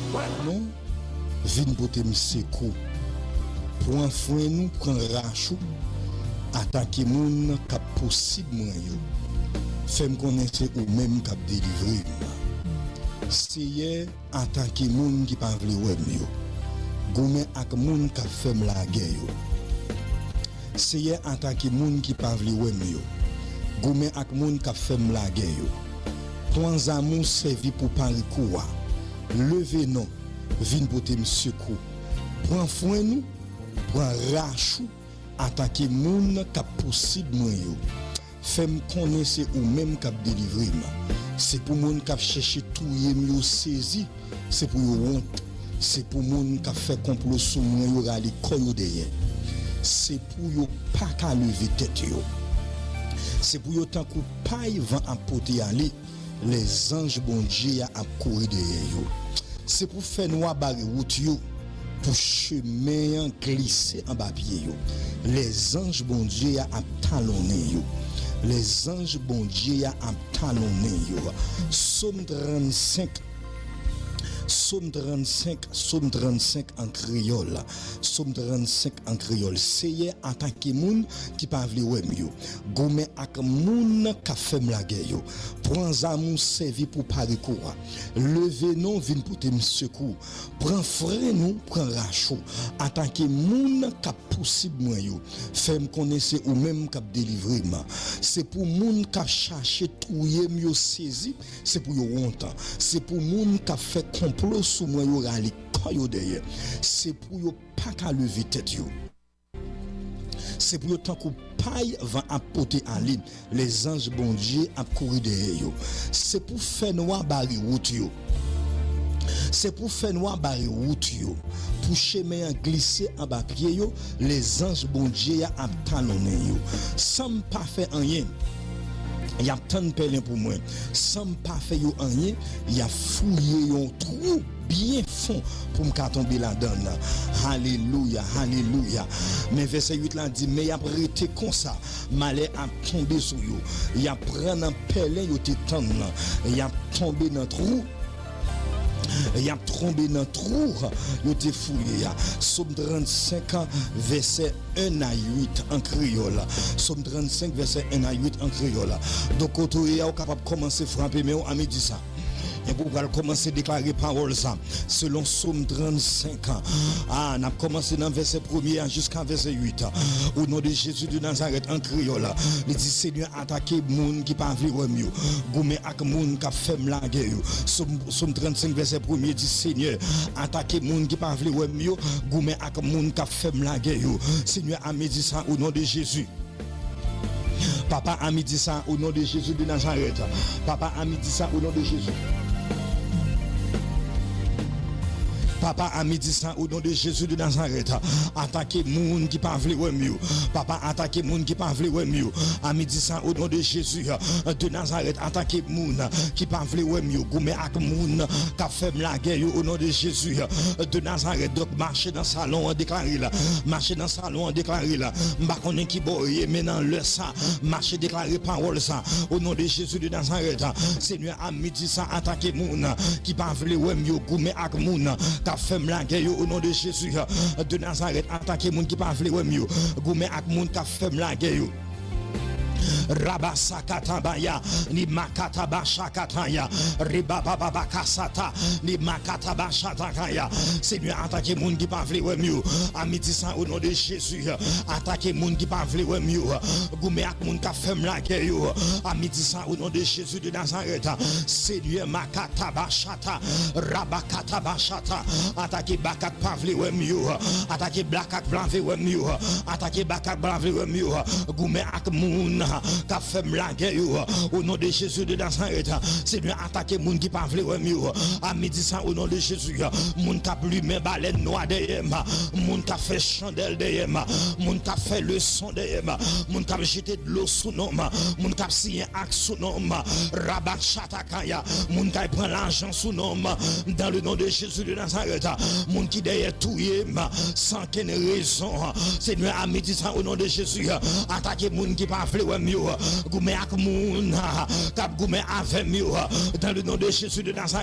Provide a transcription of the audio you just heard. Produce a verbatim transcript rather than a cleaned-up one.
Non, vin pote mseko. Prend frein nous, prend rachou. Attaquer moun cap possible moi yo. Fais-moi connaître ou même cap délivrer. C'est attaquer moun qui pas vle wè yo. Goumen ak moun ka fèm la guerre yo. C'est attaquer moun qui pas vle wè yo. Goumen ak moun ka fèm la guerre yo. Plan amour servi pour pari koua. Levez non, vin pote m'sekou. Prend frein nous, prend rachou. Attaquer moun cap possible moi yo. Fèm connaître ou même cap délivrer. C'est pour moun cap chercher tout yo saisi, c'est pour yo honte. C'est pour moun cap fait complot sou moi yo rali koyo derrière. C'est pour yo pas ka lever tête yo. C'est pour yo tant kou paille vent apporter aller, les anges bon Dieu a courir derrière yo. C'est pour faire noir barre route yo. Pour chemin glisser en bas pied yo. Les anges bon Dieu a talonné yo. Les anges bon Dieu a talonné yo. Psaume trente-cinq. Psaume trente-cinq, Psaume trente-cinq en créole. Psaume trente-cinq en créole. C'est attaquer moun qui pa vle wè yo. Gome ak moun ka fèm la guerre yo. Prends amour servi pour pari koura. Levez non vin pour te secours. Prends frère nous, prends rachou. Attaquer moun ka possible moi yo. Fèm connaître ou même ka délivrer ma. C'est pour moun ka chercher touye yo saisi, c'est pour yo honte. C'est pour moun ka fait complot sou moi yo rali koyo derrière. C'est pour yo pas ka lever tête yo. C'est pour yo tant kou paille va apporter en ligne. Les anges bon Dieu a courir derrière yo. C'est pour faire noir bari route yo. C'est pour faire noir bari route yo. Pour chemin glisser en bas pied yo, les anges bon Dieu a talonné yo. Sans pas faire rien. Il y a tant de pelin pour moi. Sans pas faire yo rien, il y a fouillé yon trou bien fond pour me tomber là-dedans. Alléluia, alléluia. Mais verset huit là dit mais y a prêté comme ça, malheur a tombé sur yo. Y a prendre un pelin yo te tendre. Y a tombé dans trou. Y a tombé dans trou, yo te fouillé. Psaume trente-cinq verset un à huit en créole. Psaume trente-cinq verset un à huit en créole. Donc auto est capable commencer frapper mais on a dit ça. Et pour commencer à déclarer parole ça selon Psaume trente-cinq. Ah, on a commencé dans verset premier jusqu'à verset huit. Au nom de Jésus de Nazareth en créole, il dit Seigneur attaquer moun qui pas vle mieux. Goumé ak moun qui fèm la guerre. Psaume trente-cinq verset premier dit Seigneur attaquer moun qui pas vle mieux. Goumé ak moun qui fèm la guerre. Seigneur a dit ça au nom de Jésus. Papa a dit ça au nom de Jésus de Nazareth. Papa a dit ça au nom de Jésus. Papa a mis ça au nom de Jésus de Nazareth. Attaquer moun qui pas vle wè mieux. Papa attaquer moun qui pas vle wè mieux. A mis ça au nom de Jésus de Nazareth. Attaquer moun qui pas vle wè mieux. Goumé ak moun qui fèm la guerre au nom de Jésus de Nazareth. Donc marcher dans salon déclarer là. Marcher dans salon déclarer là. M'pa connait qui boye mais dans le ça marcher déclarer parole ça au nom de Jésus de Nazareth. Seigneur a mis ça attaquer moun qui pas vle wè mieux. Goumé ak moun femme la guerre au nom de Jésus de Nazareth. Attaquer moun qui pas vle wè mieux. Goumé ak moun ka femme la guerre. Rabasakatabaya ni makatabashakataya ribababakasata ni makatabashatakaya. Seigneur attaquer moun qui pas vle wè mieux. A midi ça au nom de Jésus. Attaquer moun qui pas vle wè mieux. Goumé ak moun ka femme la guerre. A midi ça au nom de Jésus de Nazareth. Seigneur makatabashata rabakatabashata. Attaquer bakat pas vle wè mieux. Attaquer blakak blanc wè mieux. Attaquer bakak blanc wè mieux. Goumé ak moun ka fèm la guerre au nom de Jésus de Nazareth. Seigneur attaquer moun qui pas vle wè mieux. A midi ça au nom de Jésus. Moun ka plume baleine noire derrière, moun ka fait chandelle derrière, moun ka fait le son derrière, moun ka jeter de l'eau sous nom, moun ka signer acte sous nom, rabat chatakaya, moun ka prend l'argent sous nom dans le nom de Jésus de Nazareth. Moun qui derrière touyer sans qu'une raison. Seigneur a midi ça au nom de Jésus. Attaquer moun qui pas vle wè mieux. Goumé ak moun k'ap goumé avec mieux dans le nom de Jésus de Nazareth.